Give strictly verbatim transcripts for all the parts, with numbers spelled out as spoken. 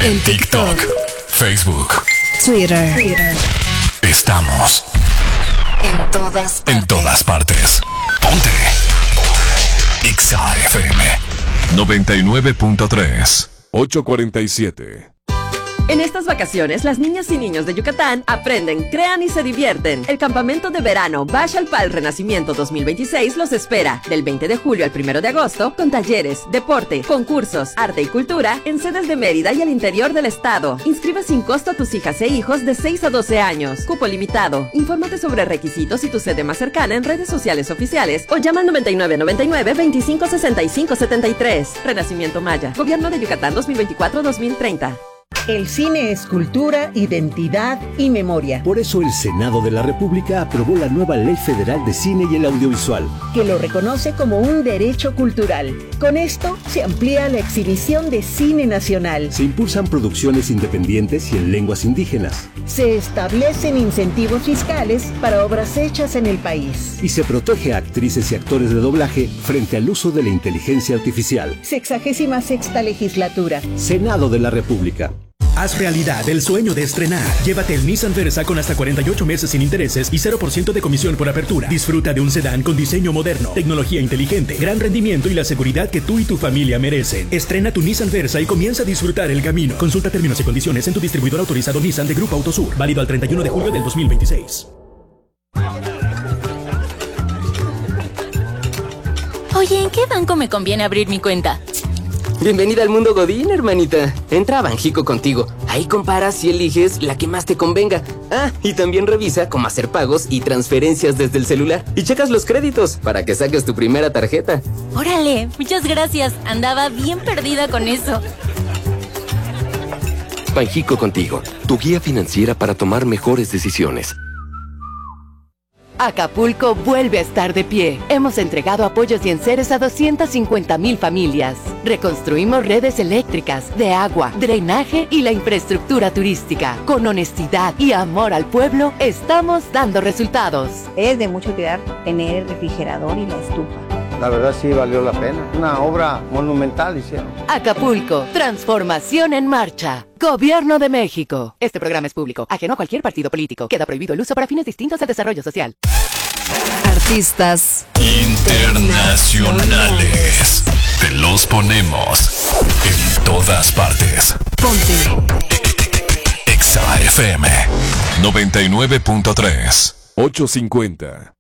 En TikTok, Facebook, Twitter. Twitter. Estamos en todas partes. En todas partes. Ponte Exa F M noventa y nueve punto tres. ocho cuarenta y siete. En estas vacaciones, las niñas y niños de Yucatán aprenden, crean y se divierten. El campamento de verano Bash al Pal Renacimiento dos mil veintiséis los espera del veinte de julio al primero de agosto con talleres, deporte, concursos, arte y cultura en sedes de Mérida y al interior del estado. Inscribe sin costo a tus hijas e hijos de seis a doce años. Cupo limitado. Infórmate sobre requisitos y tu sede más cercana en redes sociales oficiales o llama al noventa y nueve noventa y nueve veinticinco sesenta y cinco setenta y tres. Renacimiento Maya. Gobierno de Yucatán dos mil veinticuatro a dos mil treinta. El cine es cultura, identidad y memoria. Por eso el Senado de la República aprobó la nueva Ley Federal de Cine y el Audiovisual, que lo reconoce como un derecho cultural. Con esto se amplía la exhibición de cine nacional. Se impulsan producciones independientes y en lenguas indígenas. Se establecen incentivos fiscales para obras hechas en el país. Y se protege a actrices y actores de doblaje frente al uso de la inteligencia artificial. Sexagésima sexta legislatura. Senado de la República. Haz realidad el sueño de estrenar. Llévate el Nissan Versa con hasta cuarenta y ocho meses sin intereses y cero por ciento de comisión por apertura. Disfruta de un sedán con diseño moderno, tecnología inteligente, gran rendimiento y la seguridad que tú y tu familia merecen. Estrena tu Nissan Versa y comienza a disfrutar el camino. Consulta términos y condiciones en tu distribuidor autorizado Nissan de Grupo Autosur. Válido al treinta y uno de julio del dos mil veintiséis. Oye, ¿en qué banco me conviene abrir mi cuenta? Bienvenida al mundo Godín, hermanita. Entra a Banjico Contigo. Ahí comparas y eliges la que más te convenga. Ah, y también revisa cómo hacer pagos y transferencias desde el celular. Y checas los créditos para que saques tu primera tarjeta. Órale, muchas gracias. Andaba bien perdida con eso. Banjico Contigo, tu guía financiera para tomar mejores decisiones. Acapulco vuelve a estar de pie. Hemos entregado apoyos y enseres a doscientas cincuenta mil familias. Reconstruimos redes eléctricas, de agua, drenaje y la infraestructura turística. Con honestidad y amor al pueblo, estamos dando resultados. Es de mucha utilidad tener el refrigerador y la estufa. La verdad sí valió la pena. Una obra monumental hicieron. Acapulco, transformación en marcha. Gobierno de México. Este programa es público, ajeno a cualquier partido político. Queda prohibido el uso para fines distintos al desarrollo social. Artistas internacionales. Te los ponemos en todas partes. Ponte Exa F M noventa y nueve punto tres. ocho cincuenta.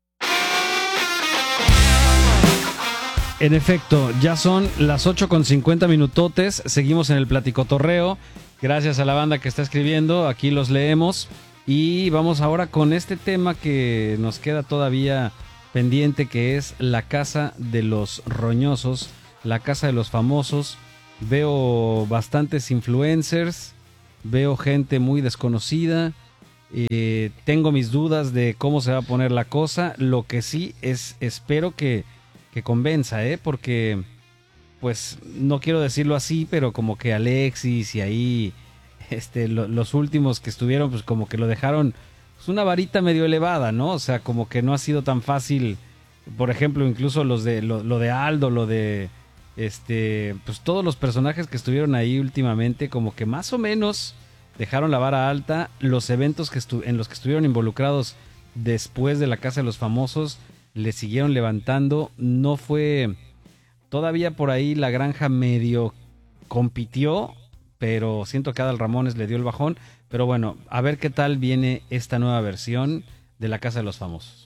En efecto, ya son las ocho con cincuenta minutotes. Seguimos en el platicotorreo. Gracias a la banda que está escribiendo. Aquí los leemos. Y vamos ahora con este tema que nos queda todavía pendiente, que es la casa de los roñosos, la casa de los famosos. Veo bastantes influencers, veo gente muy desconocida. Eh, tengo mis dudas de cómo se va a poner la cosa. Lo que sí es, espero que... que convenza, ¿eh? Porque, pues, no quiero decirlo así, pero como que Alexis y ahí, este, lo, los últimos que estuvieron, pues como que lo dejaron, pues, una varita medio elevada, ¿no? O sea, como que no ha sido tan fácil, por ejemplo, incluso los de, lo, lo de Aldo, lo de, este, pues todos los personajes que estuvieron ahí últimamente, como que más o menos dejaron la vara alta. Los eventos que estu- en los que estuvieron involucrados después de la Casa de los Famosos, le siguieron levantando. No fue... Todavía por ahí la granja medio compitió, pero siento que Adal Ramones le dio el bajón. Pero bueno, a ver qué tal viene esta nueva versión de la Casa de los Famosos.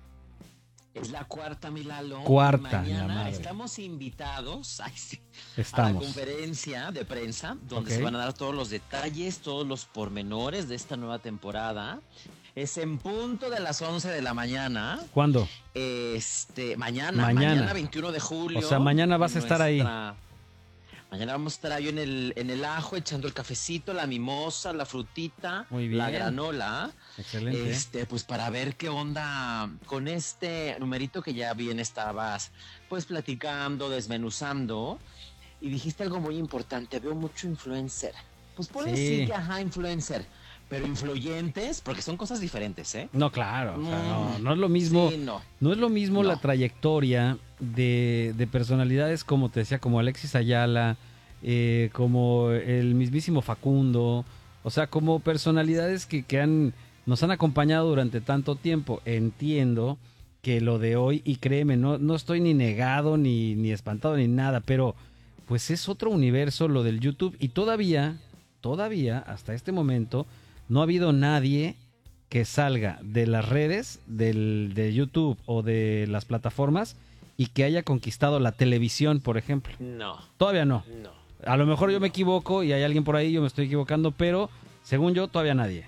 Es la cuarta, mi Lalo. Cuarta, Mañana la madre. Estamos invitados ay, sí, Estamos. a la conferencia de prensa donde Okay. se van a dar todos los detalles, todos los pormenores de esta nueva temporada. Es en punto de las once de la mañana. ¿Cuándo? Este, mañana, Mañana. mañana veintiuno de julio. O sea, mañana vas a estar ahí. Mañana vamos a estar ahí en el, en el ajo, echando el cafecito, la mimosa, la frutita, Muy bien. la granola. Excelente. Este, pues para ver qué onda con este numerito que ya bien estabas, pues platicando, desmenuzando. Y dijiste algo muy importante, veo mucho influencer. Pues ponle Sí. sí que ajá, influencer. Pero influyentes, porque son cosas diferentes, ¿eh? No, claro, o sea, no, Mm. no es lo mismo, Sí, no. no es lo mismo No. la trayectoria de, de personalidades como te decía, como Alexis Ayala, eh, como el mismísimo Facundo, o sea, como personalidades que, que han, nos han acompañado durante tanto tiempo. Entiendo que lo de hoy, y créeme, no, no estoy ni negado, ni, ni espantado, ni nada, pero pues es otro universo lo del YouTube, y todavía, todavía, hasta este momento, no ha habido nadie que salga de las redes, del, de YouTube o de las plataformas, y que haya conquistado la televisión, por ejemplo. No. Todavía no. No. A lo mejor yo me equivoco y hay alguien por ahí, yo me estoy equivocando, pero según yo, todavía nadie.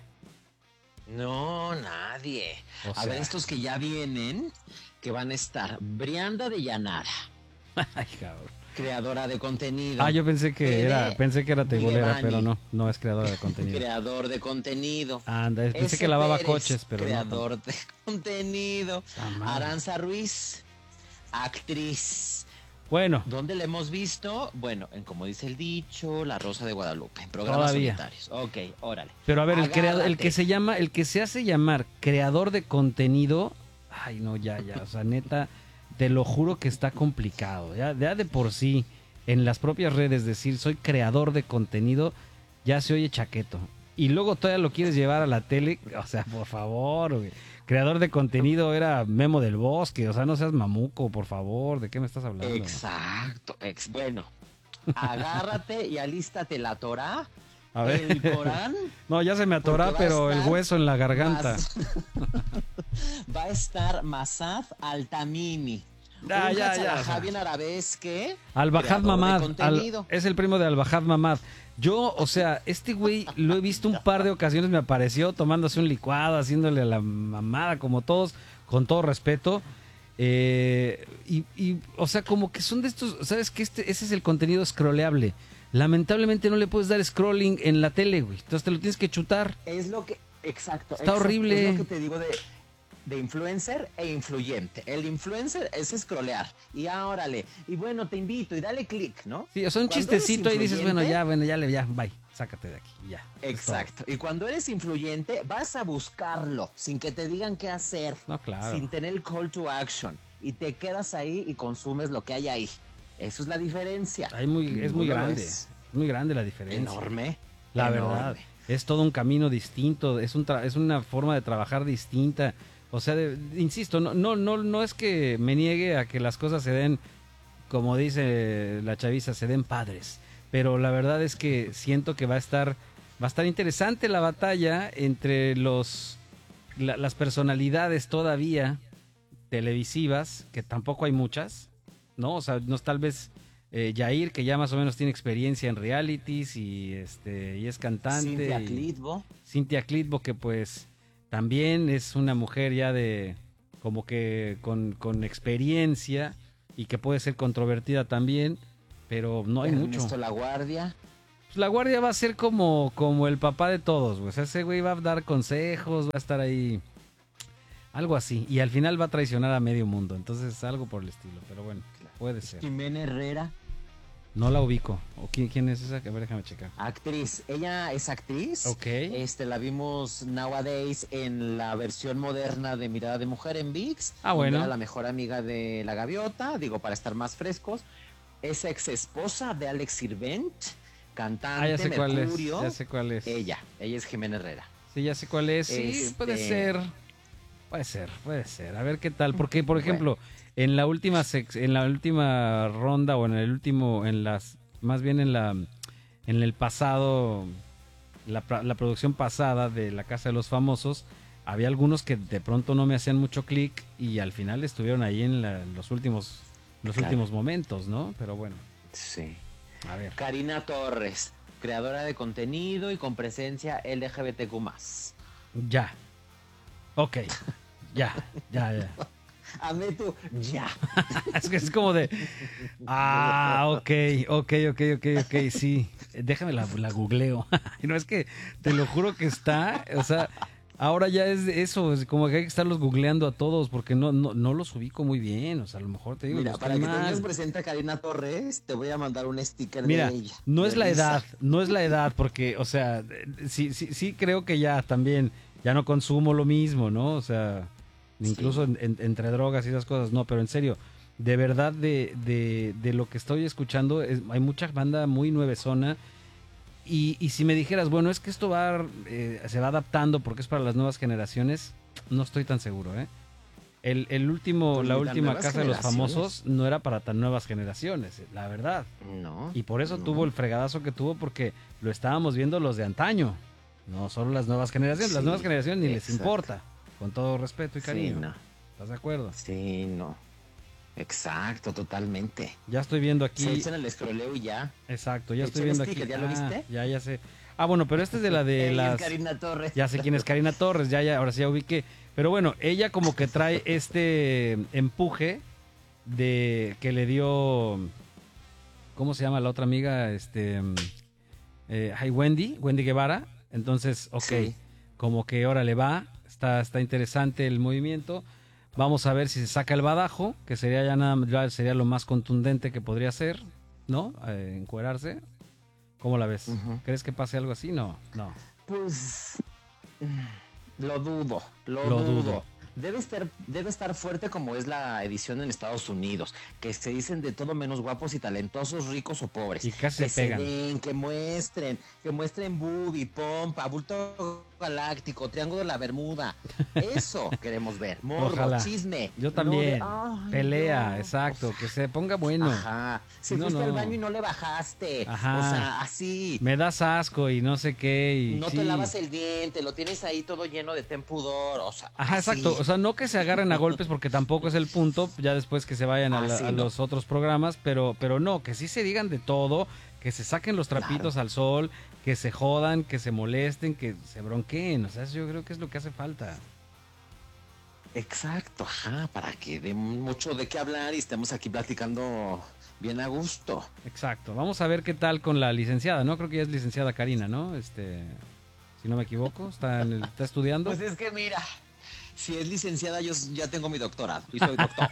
No, nadie. O A sea. ver, estos que ya vienen, que van a estar Brianda de Llanara. Ay, cabrón. Creadora de contenido. Ah, yo pensé que Fede era, pensé que era tegolera, Giovanni. pero no, no es creadora de contenido. Creador de contenido. Anda, pensé Ese que lavaba Pérez, coches, pero no. creador de contenido. Ah, madre. Aranza Ruiz, actriz. Bueno. ¿Dónde la hemos visto? Bueno, en como dice el dicho, La Rosa de Guadalupe, en programas Todavía. solitarios. Ok, órale. Pero a ver, el creador, el Agárrate. que se llama, el que se hace llamar creador de contenido, ay no, ya, ya, o sea, neta, te lo juro que está complicado. Ya, ya de por sí, en las propias redes decir soy creador de contenido, ya se oye chaqueto. Y luego todavía lo quieres llevar a la tele, o sea, por favor, güey. Creador de contenido era Memo del Bosque, o sea, no seas mamuco, por favor, ¿de qué me estás hablando? Exacto, ex, bueno, agárrate y alístate la Torah, A ver. el Corán. No, ya se me atorá, porque va a pero el estar hueso en la garganta. Mas- Va a estar Masaf Altamimi. Ya, un ya, ya, Hatzalajá o sea. bien arabesque. Al-Bahad creador de Mamad, al- contenido. es el primo de Al-Bahad Mamad. Yo, o sea, este güey lo he visto un par de ocasiones, me apareció tomándose un licuado, haciéndole a la mamada, como todos, con todo respeto. Eh, y, y, o sea, como que son de estos, ¿sabes qué? Este, ese es el contenido scrolleable. Lamentablemente no le puedes dar scrolling en la tele, güey. Entonces te lo tienes que chutar. Es lo que, exacto. Está exacto, horrible. Es lo que te digo de, de influencer e influyente. El influencer es scrollear. Y ah, órale. Y bueno, te invito y dale clic, ¿no? Sí, o sea, un Cuando chistecito eres ahí dices, bueno, influyente- ya, bueno, ya le, ya, bye, sácate de aquí, ya. Exacto. Y cuando eres influyente, vas a buscarlo sin que te digan qué hacer. No, claro. Sin tener el call to action. Y te quedas ahí y consumes lo que hay ahí. Eso es la diferencia. Hay muy, es muy Ninguno grande, es es muy grande la diferencia. Enorme. La enorme. verdad, es todo un camino distinto, es, un tra- es una forma de trabajar distinta. O sea, de- insisto, no, no, no, no es que me niegue a que las cosas se den, como dice la chaviza, se den padres. Pero la verdad es que siento que va a estar, va a estar interesante la batalla entre los, la- las personalidades todavía televisivas, que tampoco hay muchas, ¿no? O sea, no es tal vez eh, Yair, que ya más o menos tiene experiencia en realities y este y es cantante. Cintia y- Clitbo. Cintia Clitbo, que pues también es una mujer ya de como que con, con experiencia y que puede ser controvertida también, pero no hay mucho. Ernesto La Guardia. Pues la guardia va a ser como, como el papá de todos, güey. O sea, ese güey va a dar consejos, va a estar ahí, algo así. Y al final va a traicionar a medio mundo. Entonces, algo por el estilo. Pero bueno, puede ser. Jimena Herrera. No la ubico. ¿O quién, quién es esa? A ver, déjame checar. Actriz. Ella es actriz. Ok. Este, la vimos nowadays en la versión moderna de Mirada de Mujer en ViX. Ah, bueno. Era la mejor amiga de La Gaviota, digo, para estar más frescos. Es ex esposa de Alex Sirvent, cantante, Ah, ya sé cuál es. Mercurio. Ya sé cuál es. Ella, ella es Jimena Herrera. Sí, ya sé cuál es. Sí, Este- puede ser. Puede ser, puede ser. A ver qué tal. Porque, por ejemplo, en la última sex- en la última ronda o en el último, en las, más bien en la, en el pasado, la, pra- la producción pasada de La Casa de los Famosos, había algunos que de pronto no me hacían mucho clic y al final estuvieron ahí en, la- en los últimos, los Claro. últimos momentos, ¿no? Pero bueno. Sí. A ver. Karina Torres, creadora de contenido y con presencia L G B T Q más. Ya. Ok. Ya, ya, ya. Hazme tú, ya. Es que es como de. Ah, ok, ok, ok, ok, ok, sí. Déjame la, la googleo. No, es que te lo juro que está. O sea, ahora ya es eso. Es como que hay que estarlos googleando a todos porque no, no, no los ubico muy bien. O sea, a lo mejor te digo. Mira, los para estoy que mal. tengas presente a Karina Torres, te voy a mandar un sticker Mira, de ella. no de es la risa. edad, no es la edad, porque, o sea, sí, sí, sí creo que ya también, ya no consumo lo mismo, ¿no? O sea, incluso en- en- entre drogas y esas cosas, no, pero en serio, de verdad de, de, de lo que estoy escuchando, es, hay mucha banda muy nuevezona. Y, y si me dijeras, bueno, es que esto va eh, se va adaptando porque es para las nuevas generaciones, no estoy tan seguro, ¿eh? El, el último, Pues la las última nuevas Casa de los generaciones. Famosos no era para tan nuevas generaciones, la verdad. No. Y por eso no. tuvo el fregadazo que tuvo, porque lo estábamos viendo los de antaño, no solo las nuevas generaciones. Las Sí, nuevas generaciones ni les exacto. importa, con todo respeto y cariño. Sí, no. ¿Estás de acuerdo? Sí, no. Exacto, totalmente. Ya estoy viendo aquí. Se echan el escroleo y ya. Exacto, ya Te estoy echan viendo sticker, aquí. ¿ya lo Ah, viste? Ya, ya sé. Ah, bueno, pero este es de la de Ella es las... Karina Torres. Ya sé quién es Karina Torres, ya, ya, ahora sí ya ubiqué. Pero bueno, ella como que trae este empuje de que le dio... ¿Cómo se llama la otra amiga? Este... Eh, ay, Wendy, Wendy Guevara. Entonces, ok, Sí. como que ahora le va, está, está interesante el movimiento. Vamos a ver si se saca el badajo, que sería ya nada, ya sería lo más contundente que podría ser, ¿no? Eh, encuerarse. ¿Cómo la ves? Ujú. ¿Crees que pase algo así? No, no. Pues mm, lo dudo, lo, Lo dudo. dudo. Debe estar, debe estar fuerte como es la edición en Estados Unidos, que se dicen de todo menos guapos y talentosos, ricos o pobres. Y casi que se pegan. den, que muestren, que muestren booby, pompa, bulto galáctico, triángulo de la Bermuda. Eso queremos ver. Morbo, Ojalá. chisme. Yo también. No de- ay, Pelea, no. exacto, que se ponga bueno. Ajá. Si No, fuiste no. al baño y no le bajaste. Ajá. O sea, así. Me das asco y no sé qué. Y, No sí. te lavas el diente, lo tienes ahí todo lleno de tempudor, o sea. Ajá, así. exacto. O sea, no que se agarren a golpes porque tampoco es el punto, ya después que se vayan a, la- Ah, sí, a no. los otros programas, pero, pero no, que sí se digan de todo, que se saquen los trapitos al sol, que se jodan, que se molesten, que se bronqueen. O sea, eso yo creo que es lo que hace falta. Exacto, ajá, para que dé mucho de qué hablar y estemos aquí platicando bien a gusto. Exacto. Vamos a ver qué tal con la licenciada, ¿no? Creo que ya es licenciada Karina, ¿no? Este, si no me equivoco, está, en el- está estudiando. Pues es que mira, si es licenciada, yo ya tengo mi doctorado y soy doctor.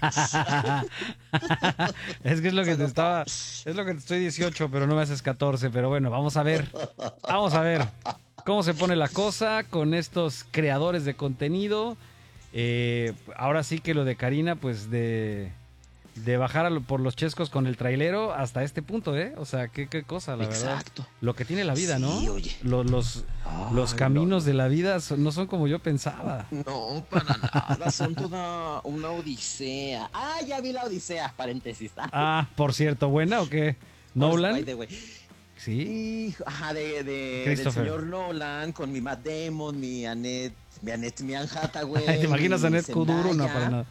Es que es lo que te estaba, es lo que te estoy dieciocho, pero no me haces catorce, pero bueno, vamos a ver, vamos a ver cómo se pone la cosa con estos creadores de contenido. Eh, ahora sí que lo de Karina, pues de, de bajar a lo- por los chescos con el trailero hasta este punto, ¿eh? O sea, qué, qué cosa, la Exacto. verdad. Lo que tiene la vida, ¿no? Sí, oye. Lo- los, los Ay, caminos de la vida son- no son como yo pensaba. No, para nada, son toda una odisea. Ah, ya vi la odisea, paréntesis. Ah, por cierto, ¿buena o qué? ¿Nolan? By the way. Sí. Hijo, ajá, de, de, del Christopher. señor Nolan con mi Matt Damon, mi Annette, mi Annette, mi Anne Hathaway. ¿Te imaginas a mi Annette Kuduro? No, Zendaya. para nada.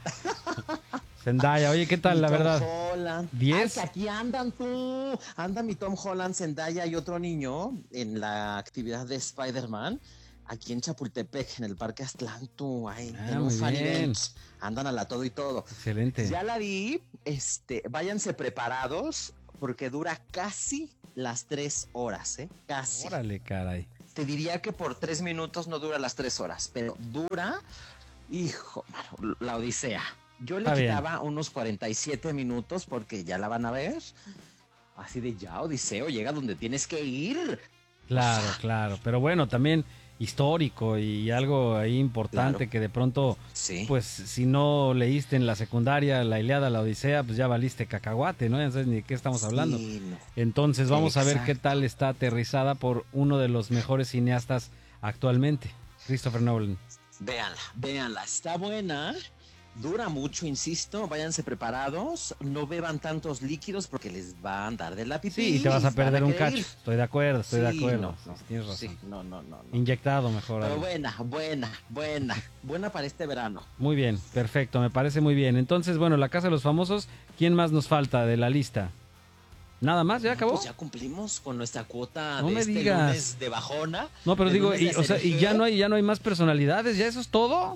Zendaya, oye, ¿qué tal, Mi la Tom verdad? Holland. ¿Diez? Ay, que aquí andan tú. Anda mi Tom Holland, Zendaya y otro niño en la actividad de Spider-Man. Aquí en Chapultepec, en el Parque Atlanto, ay, Ah, en un muy fan bien. event. Andan a la todo y todo. Excelente. Ya la vi, este, váyanse preparados porque dura casi las tres horas, ¿eh? Casi. Órale, caray. Te diría que por tres minutos no dura las tres horas, pero dura, hijo, mano, la odisea. Yo le Está bien. quitaba unos cuarenta y siete minutos porque ya la van a ver. Así de ya, Odiseo, llega donde tienes que ir. Claro, claro. Pero bueno, también histórico y algo ahí importante Claro. que de pronto, Sí. pues si no leíste en la secundaria la Ilíada, la Odisea, pues ya valiste cacahuate, ¿no? Ya no sabes ni de qué estamos hablando. Sí, no. Entonces vamos a ver qué Exacto. tal está aterrizada por uno de los mejores cineastas actualmente, Christopher Nolan. Véanla, véanla, está buena. Dura mucho, insisto, váyanse preparados, no beban tantos líquidos porque les va a andar de la pipí. Sí, y te vas a van perder un querer cacho. ir. Estoy de acuerdo, estoy de Sí, acuerdo. no, no, Sí, tienes razón. sí, no, no, no, no. Inyectado mejor. Pero ahí. buena, buena, buena, buena para este verano. Muy bien, perfecto, me parece muy bien. Entonces, bueno, la Casa de los Famosos, ¿quién más nos falta de la lista? ¿Nada más? ¿Ya acabó? Pues ya cumplimos con nuestra cuota No de me este digas. lunes de bajona. No, pero de digo, lunes y, de o sea, y C N G. ya no hay, ya no hay más personalidades, ¿ya eso es todo?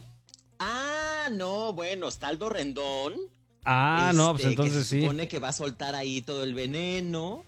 Ah, no, bueno, está Aldo Rendón. Ah, no, pues este, entonces que se sí. supone que va a soltar ahí todo el veneno.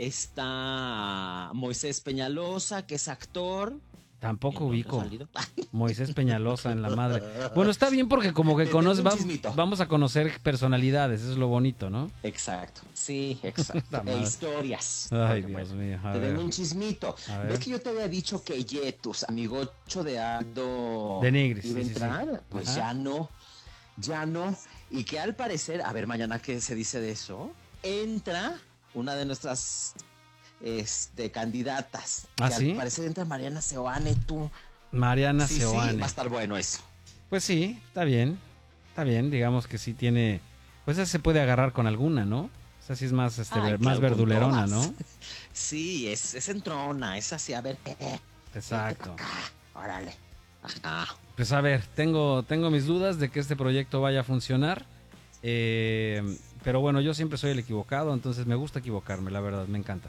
Está Moisés Peñalosa, que es actor. Tampoco ¿En dónde ubico. ha salido? Moisés Peñalosa en la madre. Bueno, está bien porque como que Te conoce, tengo un va- chismito. vamos a conocer personalidades, eso es lo bonito, ¿no? Exacto, sí, exacto. La e madre. historias. Ay, Porque, Dios bueno, mío, a te ver. tengo un chismito. A ver. ¿Ves que yo te había dicho que Yetus, amigocho de Aldo, De Nigris, iba a sí, sí, sí. entrar? Pues Ajá. ya no. ya no, y que al parecer, a ver mañana qué se dice de eso, entra una de nuestras este, candidatas. ¿Ah, que sí? Al parecer entra Mariana Seoane, tú. Mariana Sí, Seoane. sí, va a estar bueno eso. Pues sí, está bien. Está bien, digamos que sí tiene. Pues esa se puede agarrar con alguna, ¿no? Esa sí es más, este, Ay, más claro, con verdulerona, todas. ¿no? Sí, es, es entrona, es así, a ver. eh, Exacto. Órale. Ajá. Pues a ver, tengo, tengo mis dudas de que este proyecto vaya a funcionar. Eh, pero bueno, yo siempre soy el equivocado, entonces me gusta equivocarme, la verdad, me encanta.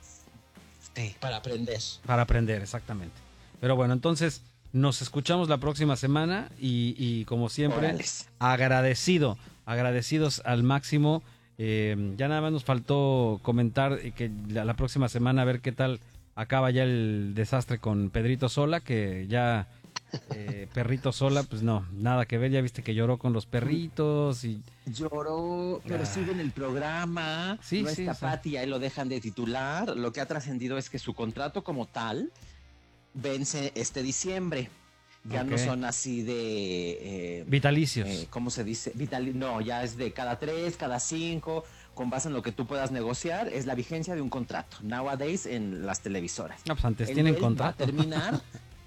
Sí, para aprender. Para aprender, exactamente. Pero bueno, entonces nos escuchamos la próxima semana y, y como siempre, Órales. agradecido, agradecidos al máximo. Eh, ya nada más nos faltó comentar que la, la próxima semana a ver qué tal acaba ya el desastre con Pedrito Sola, que ya eh, Perrito Sola, pues no, nada que ver, ya viste que lloró con los perritos y... Lloró, pero Ah. sigue en el programa. Sí, no sí, está o sea. Pati, ahí lo dejan de titular. Lo que ha trascendido es que su contrato como tal vence este diciembre. Ya Ok. no son así de... eh, Vitalicios. eh, ¿Cómo se dice? Vitali- no, ya es de cada tres, cada cinco, con base en lo que tú puedas negociar. Es la vigencia de un contrato. Nowadays en las televisoras. No, pues antes El tienen de él Va a contrato. terminar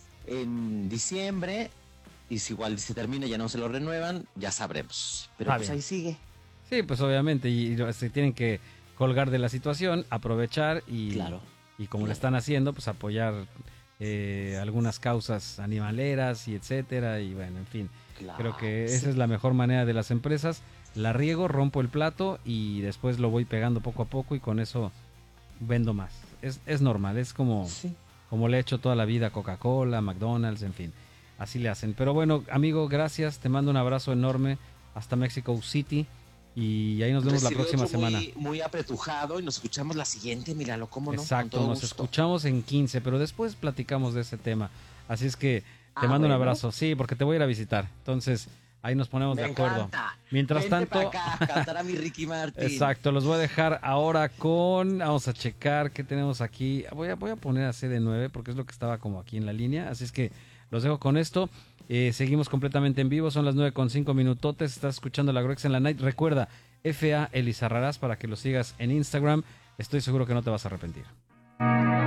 en diciembre. Y si igual se termina y ya no se lo renuevan, ya sabremos. Pero Está pues bien. ahí sigue. Sí, pues obviamente, y, y se tienen que colgar de la situación, aprovechar y, Claro. y como lo Claro. están haciendo, pues apoyar eh, algunas causas animaleras y etcétera, y bueno, en fin, Claro, creo que sí. esa es la mejor manera de las empresas. La riego, rompo el plato y después lo voy pegando poco a poco y con eso vendo más. Es, es normal, es como, Sí. como le he hecho toda la vida a Coca-Cola, McDonald's, en fin, así le hacen. Pero bueno, amigo, gracias, te mando un abrazo enorme hasta Mexico City. Y ahí nos vemos la Recibió próxima otro semana. Muy, muy apretujado y nos escuchamos la siguiente, míralo, cómo no. Con Exacto, todo nos gusto. escuchamos en quince, pero después platicamos de ese tema. Así es que te Ah, mando un bueno. abrazo, sí, porque te voy a ir a visitar. Entonces, ahí nos ponemos Me de acuerdo. encanta. Mientras Vente tanto, pa' acá, cantar a mi Ricky Martin. exacto, los voy a dejar ahora con, vamos a checar qué tenemos aquí. Voy a, voy a poner a C D nueve porque es lo que estaba como aquí en la línea, así es que los dejo con esto. Eh, seguimos completamente en vivo, son las nueve con cinco minutotes, estás escuchando la Grexa en la Night. Recuerda, F A Elizarrarás para que lo sigas en Instagram, estoy seguro que no te vas a arrepentir.